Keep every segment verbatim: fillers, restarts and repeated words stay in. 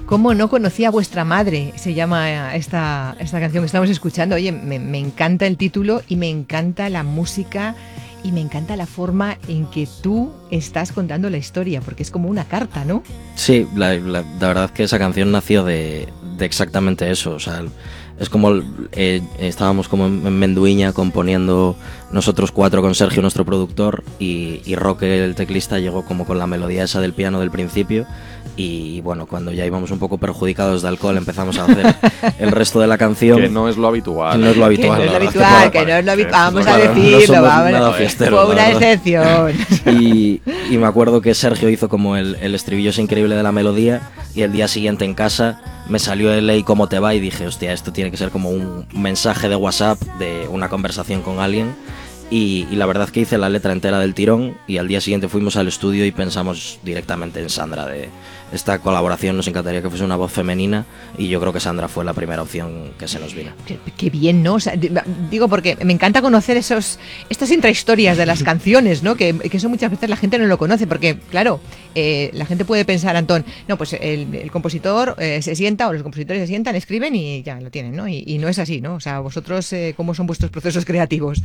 ¿Cómo no conocía a vuestra madre? Se llama esta, esta canción que estamos escuchando. Oye, me, me encanta el título y me encanta la música y me encanta la forma en que tú estás contando la historia, porque es como una carta, ¿no? Sí, la, la, la verdad es que esa canción nació de, de exactamente eso. O sea, es como eh, estábamos como en Menduiña componiendo nosotros cuatro con Sergio, nuestro productor, y, y Roque, el teclista, llegó como con la melodía esa del piano del principio. Y bueno, cuando ya íbamos un poco perjudicados de alcohol, empezamos a hacer el resto de la canción. Que no es lo habitual. Que no es lo habitual. Que no es lo habitual, que no es lo habitual. Vamos a decirlo, no vamos. Nada fiestero, fue una excepción. Y, y me acuerdo que Sergio hizo como el, el estribillo ese increíble de la melodía, y el día siguiente en casa me salió el "Ey, ¿cómo te va?" y dije, hostia, esto tiene que ser como un mensaje de WhatsApp, de una conversación con alguien. Y, y la verdad es que hice la letra entera del tirón, y al día siguiente fuimos al estudio y pensamos directamente en Sandra. De esta colaboración nos encantaría que fuese una voz femenina, y yo creo que Sandra fue la primera opción que se nos vino. Qué, qué bien, ¿no? O sea, digo, porque me encanta conocer esos estas intrahistorias de las canciones, ¿no? Que, que eso muchas veces la gente no lo conoce, porque, claro, eh, la gente puede pensar, Antón, no, pues el, el compositor eh, se sienta, o los compositores se sientan, escriben y ya lo tienen, ¿no? Y, y no es así, ¿no? O sea, vosotros, eh, ¿cómo son vuestros procesos creativos?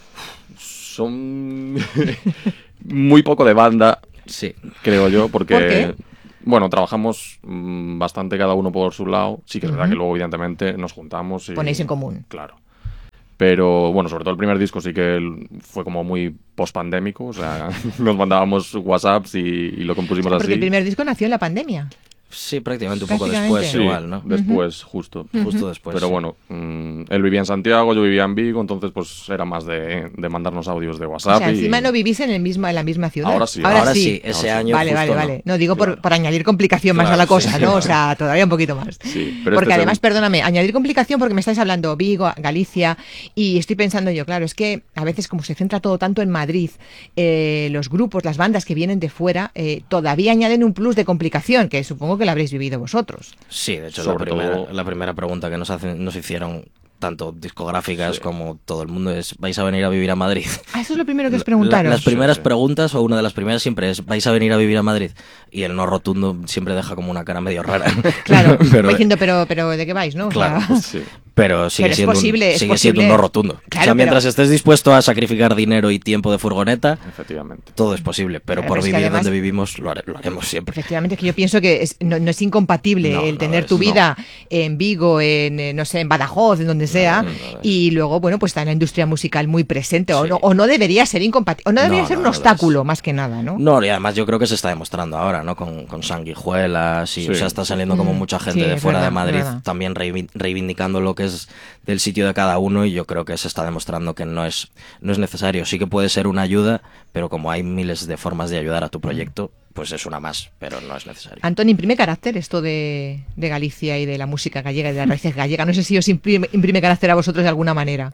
Son muy poco de banda, sí, creo yo, porque ¿Por qué? Bueno, trabajamos mmm, bastante cada uno por su lado. Sí que es uh-huh. verdad que luego evidentemente nos juntamos y ponéis en común. Claro. Pero bueno, sobre todo el primer disco sí que fue como muy post-pandémico, o sea, nos mandábamos WhatsApps y, y lo compusimos, o sea, porque así. Porque el primer disco nació en la pandemia. Sí, prácticamente un poco después, sí, igual, ¿no? Después, uh-huh. justo. Uh-huh. Justo después. Pero sí. bueno, mmm, él vivía en Santiago, yo vivía en Vigo, entonces pues era más de, de mandarnos audios de WhatsApp. O sea, encima y... no vivís en, el mismo, en la misma ciudad. Ahora sí. Ahora, ahora sí. sí, ese ahora año Vale, justo vale, no. vale. No, digo claro. por, por añadir complicación claro, más a la cosa, sí. ¿no? O sea, todavía un poquito más. Sí, pero porque este además, el... perdóname, añadir complicación porque me estáis hablando Vigo, Galicia, y estoy pensando yo, claro, es que a veces como se centra todo tanto en Madrid, eh, los grupos, las bandas que vienen de fuera, eh, todavía añaden un plus de complicación, que supongo que lo habréis vivido vosotros. Sí, de hecho, Sobre la primera, todo... la primera pregunta que nos hacen, nos hicieron tanto discográficas sí. como todo el mundo es: ¿vais a venir a vivir a Madrid? Ah, eso es lo primero que os preguntaron. La, las primeras sí. preguntas, o una de las primeras siempre es: ¿vais a venir a vivir a Madrid? Y el no rotundo siempre deja como una cara medio rara. Claro, pero, diciendo, pero, pero ¿de qué vais, no? O claro, sea... sí. Pero sigue, pero es siendo, posible, un, es sigue posible. siendo un no rotundo. Claro, o sea, mientras pero... estés dispuesto a sacrificar dinero y tiempo de furgoneta, efectivamente, todo es posible. Pero claro, por pero vivir es que además, donde vivimos lo, haré, lo haremos siempre. Efectivamente, es que yo pienso que es, no, no es incompatible no, el no tener es, tu vida no. en Vigo, en, no sé, en Badajoz, en donde sea, no, no, no y luego, bueno, pues está en la industria musical muy presente, Sí. o, no, o no debería ser incompatible, o no debería No, ser no, un no obstáculo, es. más que nada, ¿no? No, y además yo creo que se está demostrando ahora, ¿no? Con, con sanguijuelas y, sí. o sea, está saliendo como Mm, mucha gente sí, de es fuera verdad, de Madrid es verdad. también reivindicando lo que es del sitio de cada uno, y yo creo que se está demostrando que no es, no es necesario. Sí que puede ser una ayuda, pero como hay miles de formas de ayudar a tu proyecto, pues es una más, pero no es necesario. Antón, imprime carácter esto de, de Galicia y de la música gallega y de las raíces gallegas. No sé si os imprime, imprime carácter a vosotros de alguna manera.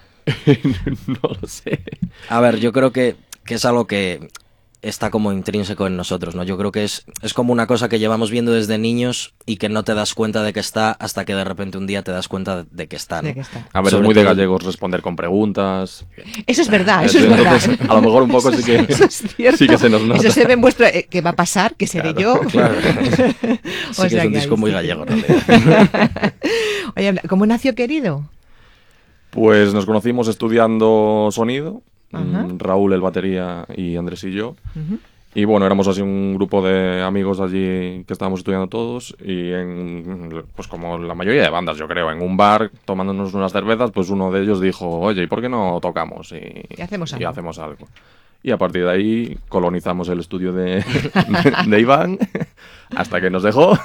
No lo sé. A ver, yo creo que, que es algo que está como intrínseco en nosotros, ¿no? Yo creo que es, es como una cosa que llevamos viendo desde niños y que no te das cuenta de que está hasta que de repente un día te das cuenta de que está, ¿no? De que está. A ver, Sobre es muy de todo- gallegos responder con preguntas. Eso es verdad, eso es Entonces, verdad. a lo mejor un poco sí que, Eso es cierto. sí que se nos nota. Eso se ve en vuestro... eh, ¿Qué va a pasar? ¿Qué seré Claro, yo? Claro. O Sí que sea es un que disco ahí muy sí. gallego, en realidad. Oye, ¿cómo nació Querido? Pues nos conocimos estudiando sonido, Ajá. mm, Raúl, el batería, y Andrés y yo. Uh-huh. Y bueno, éramos así un grupo de amigos allí que estábamos estudiando todos, y en, pues como la mayoría de bandas, yo creo, en un bar tomándonos unas cervezas, pues uno de ellos dijo: oye, ¿y por qué no tocamos? Y, Y hacemos y algo. hacemos algo. Y a partir de ahí colonizamos el estudio de, de, de Iván hasta que nos dejó.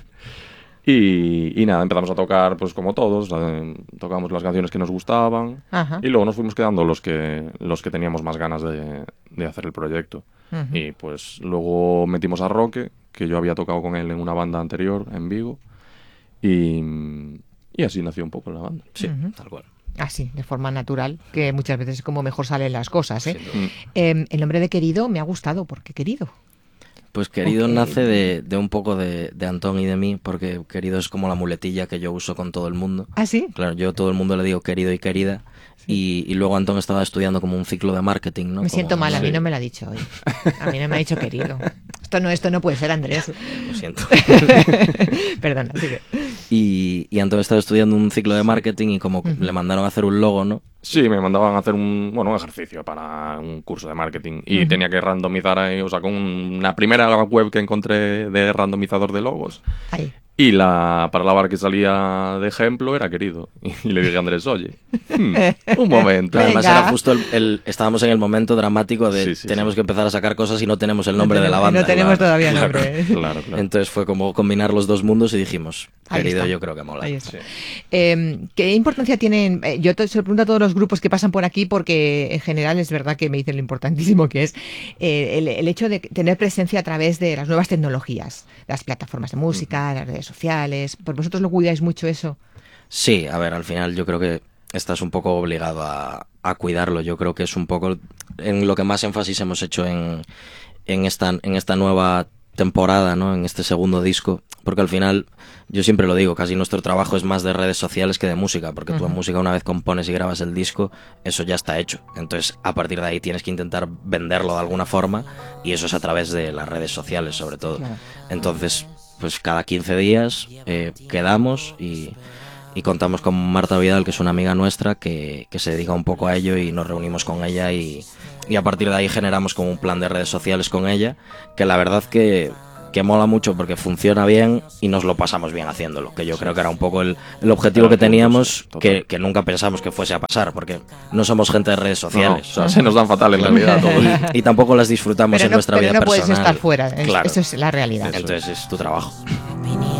Y, y nada, empezamos a tocar pues como todos, eh, tocamos las canciones que nos gustaban. Ajá. Y luego nos fuimos quedando los que, los que teníamos más ganas de, de hacer el proyecto. Uh-huh. Y pues luego metimos a Roque, que yo había tocado con él en una banda anterior, en Vigo. Y, y así nació un poco la banda. Sí, Ujú. tal cual. Así, de forma natural, que muchas veces es como mejor salen las cosas, ¿eh? Sin duda. Mm. Eh, el nombre de Querido me ha gustado, porque Querido. Pues Querido Ok. nace de, de un poco de, de Antón y de mí, porque Querido es como la muletilla que yo uso con todo el mundo. ¿Ah, sí? Claro, yo a todo el mundo le digo querido y querida. Y, y luego Antón estaba estudiando como un ciclo de marketing, ¿no? Me Como- siento mal, a mí sí. no me lo ha dicho hoy. A mí no me ha dicho Querido. Esto no, esto no puede ser, Andrés. Lo siento. Perdona, sigue. Y, y entonces estaba estudiando un ciclo de marketing y como uh-huh. le mandaron a hacer un logo, ¿no? Sí, me mandaban a hacer un, bueno, un ejercicio para un curso de marketing y uh-huh. tenía que randomizar ahí, o sea, con una primera web que encontré de randomizador de logos. Ahí. Y la palabra que salía de ejemplo era querido. Y le dije a Andrés, oye, hmm, un momento. Además era justo el, el... Estábamos en el momento dramático de sí, sí, tenemos sí. que empezar a sacar cosas y no tenemos el nombre no de la tenemos, banda. No tenemos claro, todavía el claro, nombre. Claro, claro. Entonces fue como combinar los dos mundos y dijimos, querido, yo creo que mola. Ahí está. Sí. Eh, ¿Qué importancia tienen? Eh, yo te, se lo pregunto a todos los grupos que pasan por aquí porque en general es verdad que me dicen lo importantísimo que es eh, el, el hecho de tener presencia a través de las nuevas tecnologías, las plataformas de música, uh-huh. las redes sociales. ¿Por vosotros lo cuidáis mucho eso? Sí, a ver, al final yo creo que estás un poco obligado a, a cuidarlo. Yo creo que es un poco en lo que más énfasis hemos hecho en, en, esta, en esta nueva temporada, ¿no? En este segundo disco, porque al final, yo siempre lo digo, casi nuestro trabajo es más de redes sociales que de música, porque uh-huh. tú en música una vez compones y grabas el disco, eso ya está hecho. Entonces, a partir de ahí tienes que intentar venderlo de alguna forma y eso es a través de las redes sociales, sobre todo. Claro. Entonces, pues cada quince días eh, quedamos y, y contamos con Marta Vidal, que es una amiga nuestra, que, que se dedica un poco a ello y nos reunimos con ella y, y a partir de ahí generamos como un plan de redes sociales con ella, que la verdad que, que mola mucho porque funciona bien y nos lo pasamos bien haciéndolo, que yo creo que era un poco el, el objetivo que teníamos, que, que nunca pensamos que fuese a pasar, porque no somos gente de redes sociales. No, o sea, se nos dan fatal en la vida todos. Y, y tampoco las disfrutamos pero en no, nuestra pero vida no personal. puedes estar fuera, es, claro. Eso es la realidad. Entonces es tu trabajo.